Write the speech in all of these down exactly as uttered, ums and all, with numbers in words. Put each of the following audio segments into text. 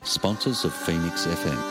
sponsors of Phoenix F M.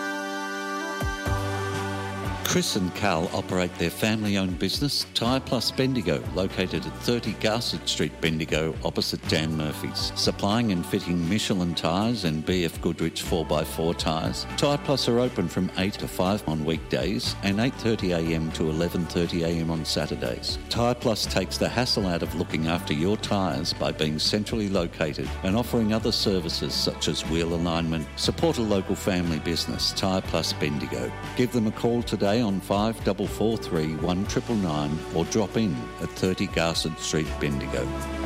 Chris and Carl operate their family-owned business, Tyre Plus Bendigo, located at thirty Garsett Street, Bendigo, opposite Dan Murphy's. Supplying and fitting Michelin tyres and B F Goodrich four by four tyres. Tyre Plus are open from eight to five on weekdays and eight thirty a m to eleven thirty a m on Saturdays. Tyre Plus takes the hassle out of looking after your tyres by being centrally located and offering other services such as wheel alignment. Support a local family business, Tyre Plus Bendigo. Give them a call today on five four four three, one nine nine nine or drop in at thirty Garsett Street, Bendigo.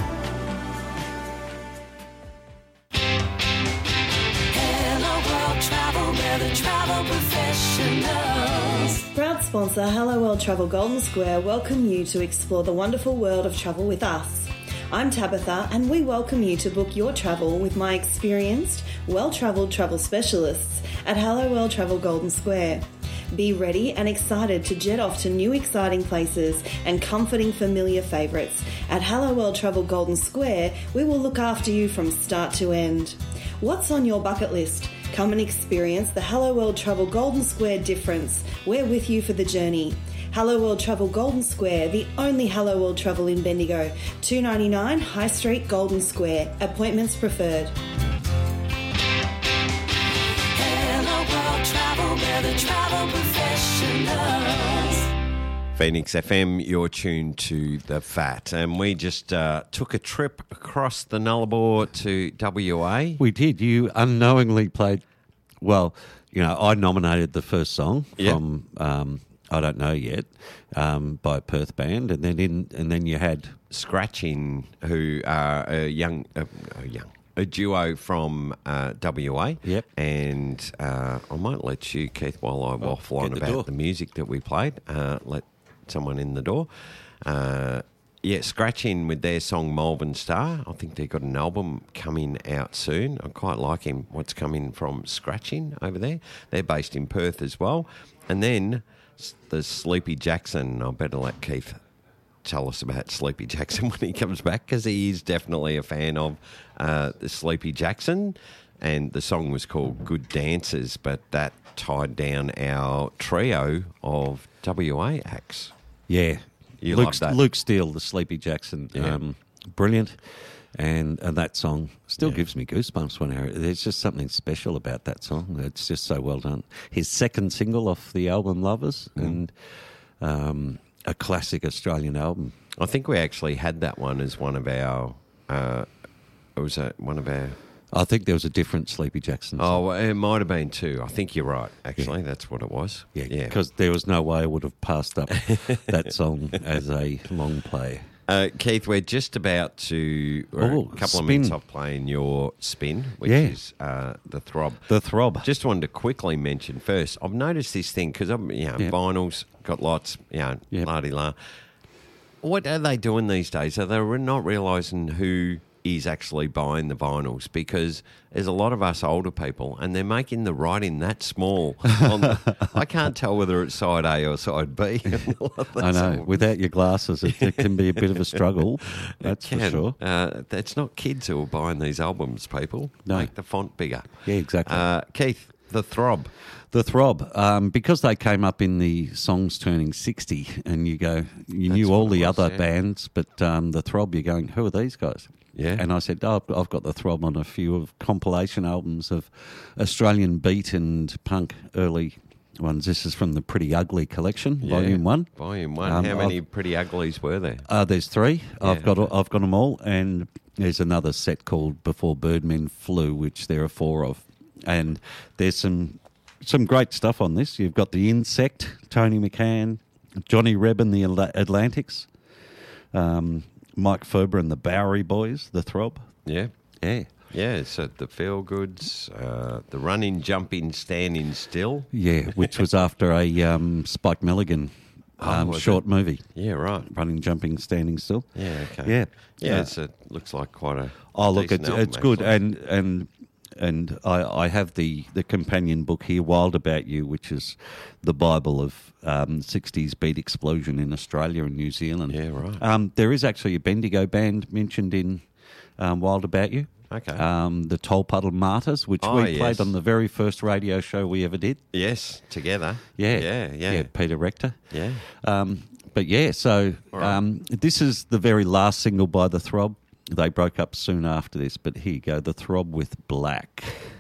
Hello World Travel, we're the travel professionals. Proud sponsor Hello World Travel Golden Square welcome you to explore the wonderful world of travel with us. I'm Tabitha and we welcome you to book your travel with my experienced, well-travelled travel specialists at Hello World Travel Golden Square. Be ready and excited to jet off to new exciting places and comforting familiar favourites. At Hello World Travel Golden Square, we will look after you from start to end. What's on your bucket list? Come and experience the Hello World Travel Golden Square difference. We're with you for the journey. Hello World Travel Golden Square, the only Hello World Travel in Bendigo. two ninety-nine High Street, Golden Square. Appointments preferred. We're the travel professionals. Phoenix F M, you're tuned to The Fat. And we just uh, took a trip across the Nullarbor to W A. We did. You unknowingly played, well, you know, I nominated the first song Yep. from um, I Don't Know Yet um, by Perth Band, and then in, and then you had Scratching, who are a young, uh, a young, a duo from uh, W A. Yep. And uh, I might let you, Keith, while I waffle on get the about door. the music that we played, uh, let someone in the door. Uh, yeah, Scratching with their song Malvern Star. I think they've got an album coming out soon. I quite like him, what's coming from Scratching over there. They're based in Perth as well. And then s- the Sleepy Jackson. I better let Keith tell us about Sleepy Jackson when he comes back, because he is definitely a fan of uh, the Sleepy Jackson, and the song was called Good Dancers, but that tied down our trio of W A acts. yeah, You Luke, love that. Luke Steele, the Sleepy Jackson, Yeah. um, brilliant, and and that song still Yeah. gives me goosebumps when I hear it. There's just something special about that song. It's just so well done. His second single off the album Lovers, Mm. and um, a classic Australian album. I think we actually had that one as one of our, uh, it was a, one of our, I think there was a different Sleepy Jackson song. oh, well, it might have been two. I think you're right, actually. That's what it was. Yeah, Yeah. because there was no way I would have passed up that song as a long play. Uh, Keith, we're just about to, we're Oh, a couple spin. of minutes off playing your spin, which Yeah. is uh, the Throb. The Throb. Just wanted to quickly mention first, I've noticed this thing, because I'm, you know, Yeah. vinyls, got lots, you know, Yeah. la-di-la. What are they doing these days? Are they re- not realising who is actually buying the vinyls? Because there's a lot of us older people, and they're making the writing that small. On the, I can't tell whether it's side A or side B. I know. Without your glasses, it, it can be a bit of a struggle. That's for Can. sure. Uh, it's not kids who are buying these albums, people. No. Make the font bigger. Yeah, exactly. Uh, Keith, the Throb. The Throb, um, because they came up in the songs turning sixty, and you go, you That's knew all what it the was, other yeah. bands, but um, the Throb, you're going, who are these guys? Yeah. And I said, oh, I've- I've got the Throb on a few of compilation albums of Australian beat and punk early ones. This is from the Pretty Ugly collection, Yeah. volume one. Volume one. Um, How many I've- pretty uglies were there? Uh, there's three. Yeah, I've got okay. I've got them all, and there's another set called Before Birdmen Flew, which there are four of, and there's some some great stuff on this. You've got the Insect, Tony McCann, Johnny Reb and the Atla- Atlantics, um, Mike Ferber and the Bowery Boys, the Throb. Yeah. Yeah, Yeah, so the Feel Goods, uh, the Running, Jumping, Standing Still. yeah, which was after a um, Spike Milligan um, Oh, was short it? movie, Yeah, right. Running, Jumping, Standing Still. Yeah, okay. Yeah. Yeah, Uh, it's a, looks like quite a Oh, look, decent it's album, it's good, actually. and and and I, I have the, the companion book here, Wild About You, which is the Bible of um, sixties beat explosion in Australia and New Zealand. Yeah, right. Um, there is actually a Bendigo band mentioned in um, Wild About You. Okay. Um, the Toll Puddle Martyrs, which Oh, we yes. played on the very first radio show we ever did. Yes, together. Yeah, Yeah, yeah. yeah. Peter Rector. Yeah. Um, but yeah, so All right. um, this is the very last single by The Throb. They broke up soon after this, but here you go, The Throb with Black.